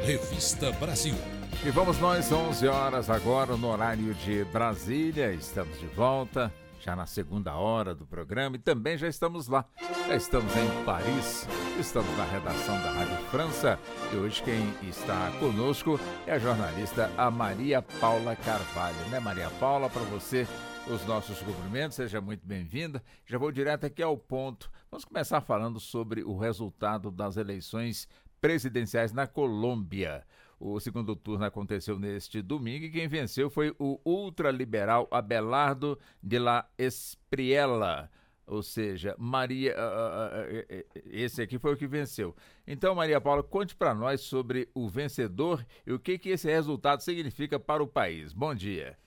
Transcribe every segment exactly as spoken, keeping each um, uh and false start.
Revista Brasil. E vamos nós, onze horas agora no horário de Brasília. Estamos de volta, já na segunda hora do programa e também já estamos lá. Já estamos em Paris, estamos na redação da Rádio França e hoje quem está conosco é a jornalista a Maria Paula Carvalho. Né, Maria Paula? Para você, os nossos cumprimentos, seja muito bem-vinda. Já vou direto aqui ao ponto. Vamos começar falando sobre o resultado das eleições presidenciais na Colômbia. O segundo turno aconteceu neste domingo e quem venceu foi o ultraliberal Abelardo de la Espriella, ou seja, Maria, uh, uh, uh, esse aqui foi o que venceu. Então, Maria Paula, conte para nós sobre o vencedor e o que, que esse resultado significa para o país. Bom dia.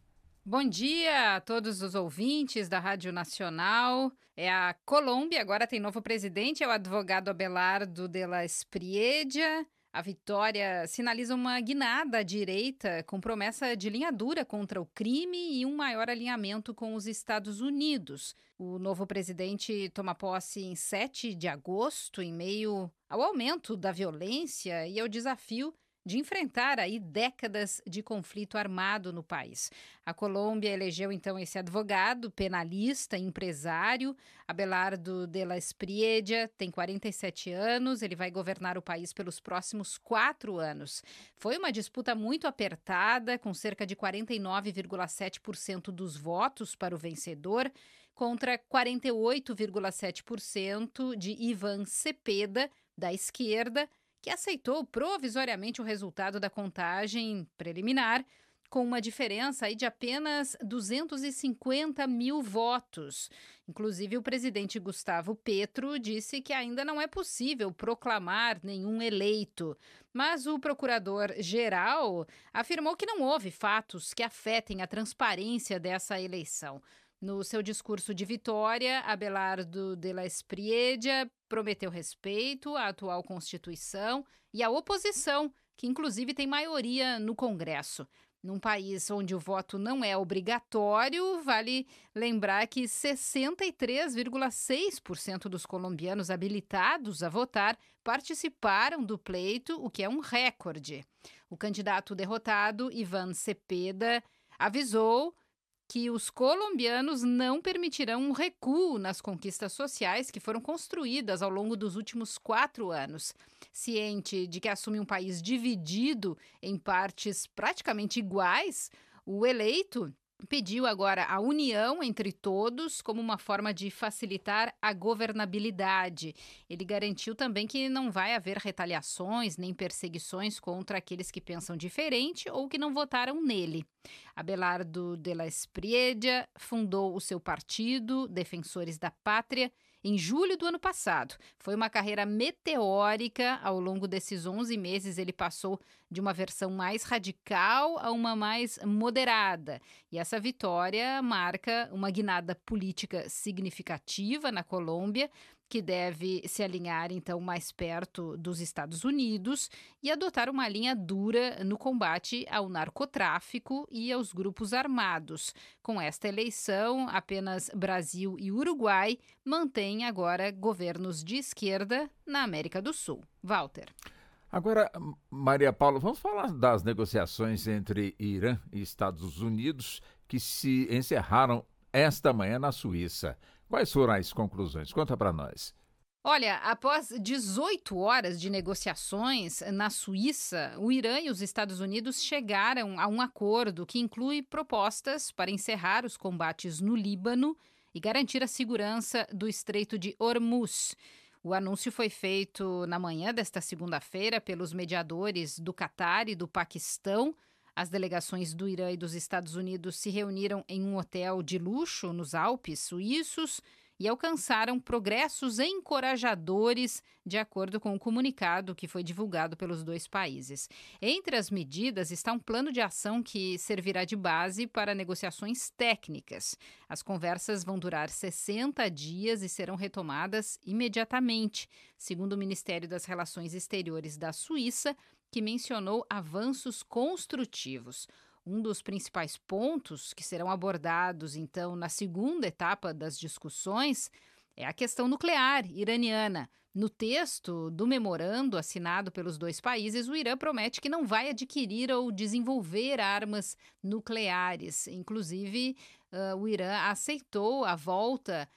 Bom dia a todos os ouvintes da Rádio Nacional. É a Colômbia, agora tem novo presidente, é o advogado Abelardo de la Espriella. A vitória sinaliza uma guinada à direita com promessa de linha dura contra o crime e um maior alinhamento com os Estados Unidos. O novo presidente toma posse em sete de agosto, em meio ao aumento da violência e ao desafio de enfrentar aí décadas de conflito armado no país. A Colômbia elegeu então esse advogado, penalista, empresário. Abelardo de la Espriella tem quarenta e sete anos, ele vai governar o país pelos próximos quatro anos. Foi uma disputa muito apertada, com cerca de quarenta e nove vírgula sete por cento dos votos para o vencedor, contra quarenta e oito vírgula sete por cento de Iván Cepeda, da esquerda, que aceitou provisoriamente o resultado da contagem preliminar, com uma diferença aí de apenas duzentos e cinquenta mil votos. Inclusive, o presidente Gustavo Petro disse que ainda não é possível proclamar nenhum eleito. Mas o procurador-geral afirmou que não houve fatos que afetem a transparência dessa eleição. No seu discurso de vitória, Abelardo de la Espriella prometeu respeito à atual Constituição e à oposição, que inclusive tem maioria no Congresso. Num país onde o voto não é obrigatório, vale lembrar que sessenta e três vírgula seis por cento dos colombianos habilitados a votar participaram do pleito, o que é um recorde. O candidato derrotado, Iván Cepeda, avisou que os colombianos não permitirão um recuo nas conquistas sociais que foram construídas ao longo dos últimos quatro anos. Ciente de que assume um país dividido em partes praticamente iguais, o eleito pediu agora a união entre todos como uma forma de facilitar a governabilidade. Ele garantiu também que não vai haver retaliações nem perseguições contra aqueles que pensam diferente ou que não votaram nele. Abelardo de la Espriella fundou o seu partido, Defensores da Pátria, em julho do ano passado. Foi uma carreira meteórica. Ao longo desses onze meses, ele passou de uma versão mais radical a uma mais moderada. E essa vitória marca uma guinada política significativa na Colômbia, que deve se alinhar, então, mais perto dos Estados Unidos e adotar uma linha dura no combate ao narcotráfico e aos grupos armados. Com esta eleição, apenas Brasil e Uruguai mantêm agora governos de esquerda na América do Sul. Walter. Agora, Maria Paula, vamos falar das negociações entre Irã e Estados Unidos que se encerraram esta manhã na Suíça. Quais foram as conclusões? Conta para nós. Olha, após dezoito horas de negociações na Suíça, o Irã e os Estados Unidos chegaram a um acordo que inclui propostas para encerrar os combates no Líbano e garantir a segurança do Estreito de Hormuz. O anúncio foi feito na manhã desta segunda-feira pelos mediadores do Catar e do Paquistão. As delegações do Irã e dos Estados Unidos se reuniram em um hotel de luxo nos Alpes suíços e alcançaram progressos encorajadores, de acordo com o comunicado que foi divulgado pelos dois países. Entre as medidas está um plano de ação que servirá de base para negociações técnicas. As conversas vão durar sessenta dias e serão retomadas imediatamente, segundo o Ministério das Relações Exteriores da Suíça, que mencionou avanços construtivos. Um dos principais pontos que serão abordados, então, na segunda etapa das discussões é a questão nuclear iraniana. No texto do memorando assinado pelos dois países, o Irã promete que não vai adquirir ou desenvolver armas nucleares. Inclusive, uh, o Irã aceitou a volta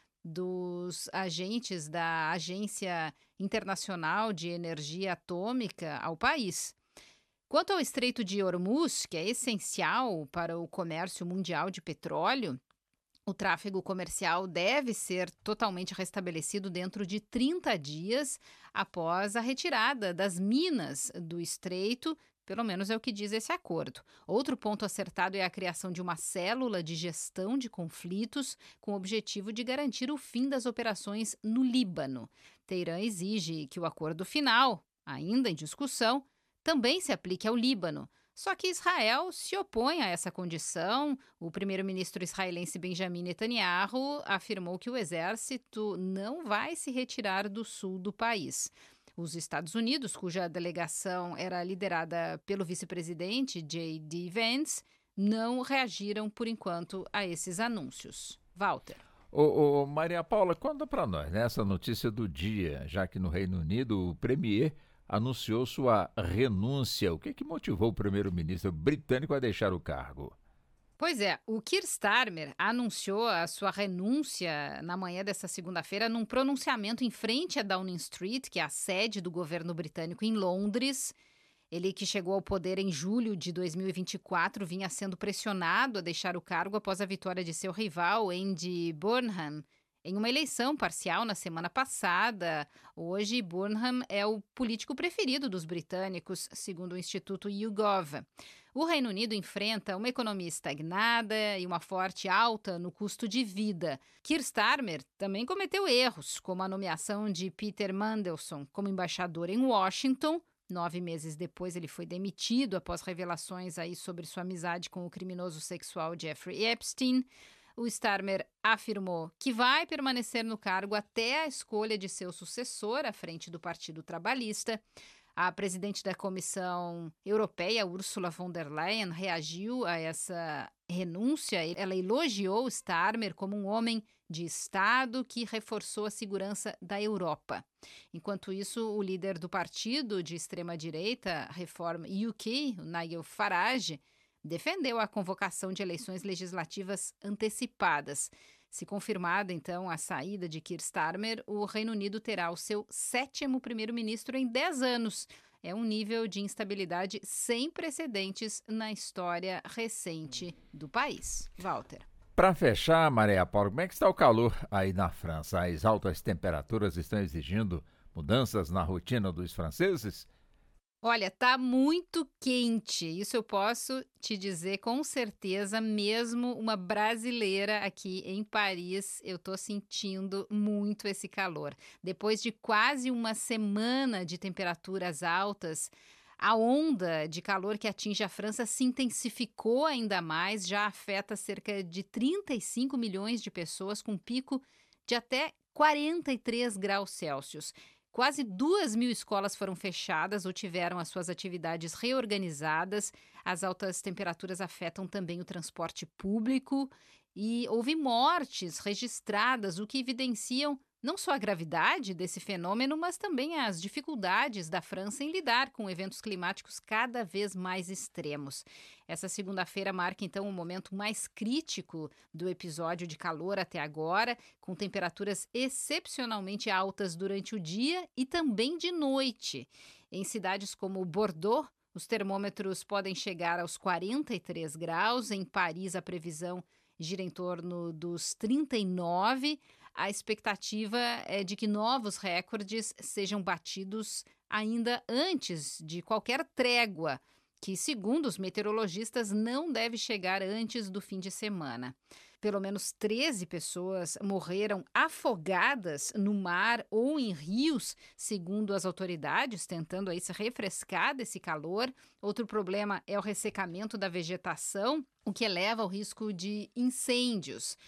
dos agentes da Agência Internacional de Energia Atômica ao país. Quanto ao Estreito de Hormuz, que é essencial para o comércio mundial de petróleo, o tráfego comercial deve ser totalmente restabelecido dentro de trinta dias após a retirada das minas do estreito, pelo menos é o que diz esse acordo. Outro ponto acertado é a criação de uma célula de gestão de conflitos com o objetivo de garantir o fim das operações no Líbano. Teherã exige que o acordo final, ainda em discussão, também se aplique ao Líbano. Só que Israel se opõe a essa condição. O primeiro-ministro israelense Benjamin Netanyahu afirmou que o exército não vai se retirar do sul do país. Os Estados Unidos, cuja delegação era liderada pelo vice-presidente J D Vance, não reagiram por enquanto a esses anúncios. Walter. Ô, ô, Maria Paula, conta para nós, né, essa notícia do dia, já que no Reino Unido o premier anunciou sua renúncia. O que, que motivou o primeiro-ministro britânico a deixar o cargo? Pois é, o Keir Starmer anunciou a sua renúncia na manhã desta segunda-feira num pronunciamento em frente a Downing Street, que é a sede do governo britânico em Londres. Ele, que chegou ao poder em julho de dois mil e vinte e quatro, vinha sendo pressionado a deixar o cargo após a vitória de seu rival, Andy Burnham, em uma eleição parcial na semana passada. Hoje, Burnham é o político preferido dos britânicos, segundo o Instituto YouGov. O Reino Unido enfrenta uma economia estagnada e uma forte alta no custo de vida. Keir Starmer também cometeu erros, como a nomeação de Peter Mandelson como embaixador em Washington. Nove meses depois, ele foi demitido após revelações aí sobre sua amizade com o criminoso sexual Jeffrey Epstein. O Starmer afirmou que vai permanecer no cargo até a escolha de seu sucessor à frente do Partido Trabalhista. A presidente da Comissão Europeia, Ursula von der Leyen, reagiu a essa renúncia. Ela elogiou Starmer como um homem de Estado que reforçou a segurança da Europa. Enquanto isso, o líder do partido de extrema-direita, Reform U K, o Nigel Farage, defendeu a convocação de eleições legislativas antecipadas. Se confirmada, então, a saída de Keir Starmer, o Reino Unido terá o seu sétimo primeiro-ministro em dez anos. É um nível de instabilidade sem precedentes na história recente do país. Walter. Para fechar, Maria Paula, como é que está o calor aí na França? As altas temperaturas estão exigindo mudanças na rotina dos franceses? Olha, tá muito quente, isso eu posso te dizer com certeza, mesmo uma brasileira aqui em Paris, eu tô sentindo muito esse calor. Depois de quase uma semana de temperaturas altas, a onda de calor que atinge a França se intensificou ainda mais, já afeta cerca de trinta e cinco milhões de pessoas, com pico de até quarenta e três graus Celsius. Quase duas mil escolas foram fechadas ou tiveram as suas atividades reorganizadas. As altas temperaturas afetam também o transporte público e houve mortes registradas, o que evidenciam não só a gravidade desse fenômeno, mas também as dificuldades da França em lidar com eventos climáticos cada vez mais extremos. Essa segunda-feira marca, então, o momento mais crítico do episódio de calor até agora, com temperaturas excepcionalmente altas durante o dia e também de noite. Em cidades como Bordeaux, os termômetros podem chegar aos quarenta e três graus. Em Paris, a previsão gira em torno dos trinta e nove. A expectativa é de que novos recordes sejam batidos ainda antes de qualquer trégua, que, segundo os meteorologistas, não deve chegar antes do fim de semana. Pelo menos treze pessoas morreram afogadas no mar ou em rios, segundo as autoridades, tentando aí se refrescar desse calor. Outro problema é o ressecamento da vegetação, o que eleva ao risco de incêndios.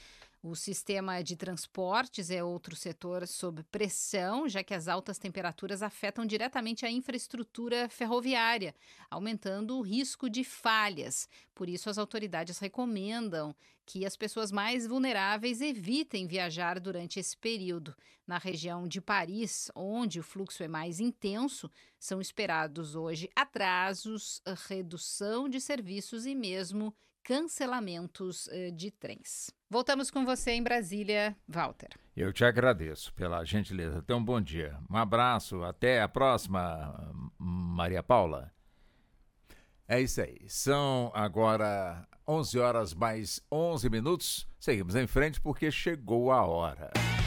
O sistema de transportes é outro setor sob pressão, já que as altas temperaturas afetam diretamente a infraestrutura ferroviária, aumentando o risco de falhas. Por isso, as autoridades recomendam que as pessoas mais vulneráveis evitem viajar durante esse período. Na região de Paris, onde o fluxo é mais intenso, são esperados hoje atrasos, redução de serviços e mesmo cancelamentos eh, de trens. Voltamos com você em Brasília, Walter. Eu te agradeço pela gentileza. Tenha um bom dia. Um abraço. Até a próxima, Maria Paula. É isso aí. São agora onze horas mais onze minutos. Seguimos em frente porque chegou a hora.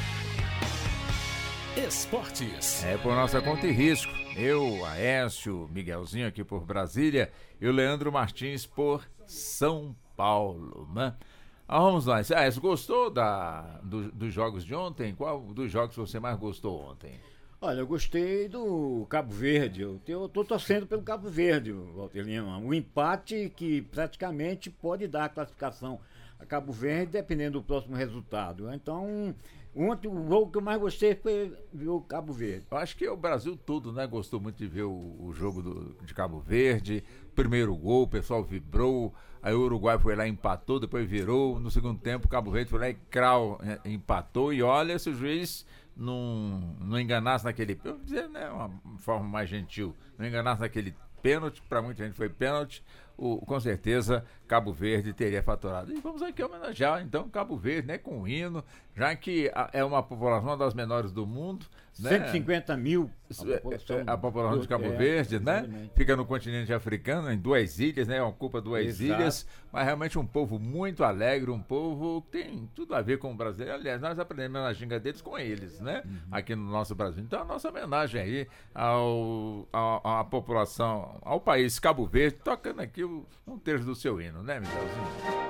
Esportes. É por nossa conta e risco. Eu, Aécio, Miguelzinho aqui por Brasília e o Leandro Martins por São Paulo, né? Ah, vamos lá. Aécio, gostou da, do, dos jogos de ontem? Qual dos jogos você mais gostou ontem? Olha, eu gostei do Cabo Verde. Eu, eu tô torcendo pelo Cabo Verde, Walter Lima. Um empate que praticamente pode dar a classificação a Cabo Verde, dependendo do próximo resultado. Então, ontem o jogo que eu mais gostei foi ver o Cabo Verde. Eu acho que o Brasil todo, né, gostou muito de ver o, o jogo do, de Cabo Verde. Primeiro gol, o pessoal vibrou. Aí o Uruguai foi lá e empatou, depois virou. No segundo tempo, o Cabo Verde foi lá e crau, empatou. E olha, se o juiz não, não enganasse naquele... Eu vou dizer, né, uma forma mais gentil. Não enganasse naquele pênalti, para muita gente foi pênalti. O, com certeza Cabo Verde teria faturado. E vamos aqui homenagear então Cabo Verde, né, com o hino, já que a, é uma população uma das menores do mundo, né? cento e cinquenta mil a população, a população de Cabo é, Verde, né? Exatamente. Fica no continente africano, em duas ilhas, né? Ocupa duas Exato. ilhas, mas realmente um povo muito alegre, um povo que tem tudo a ver com o brasileiro. Aliás, nós aprendemos a ginga deles com eles, né? Uhum. Aqui no nosso Brasil. Então, a nossa homenagem aí ao, ao, à população, ao país Cabo Verde, tocando aqui um terço do seu hino, né, Miguelzinho?